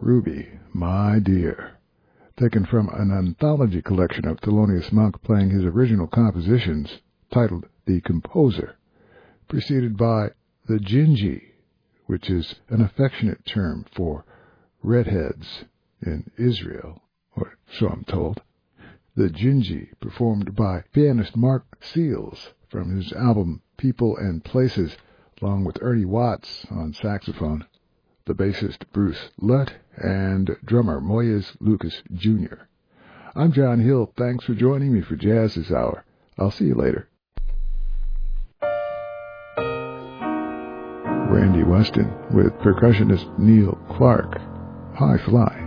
Ruby, My Dear, taken from an anthology collection of Thelonious Monk playing his original compositions, titled The Composer, preceded by the Gingy, which is an affectionate term for redheads in Israel, or so I'm told. The Gingy, performed by pianist Mark Seals from his album People and Places, along with Ernie Watts on saxophone, the bassist Bruce Lutt, and drummer Moyes Lucas Jr. I'm John Hill. Thanks for joining me for Jazz this hour. I'll see you later. Randy Weston with percussionist Neil Clark, High Fly.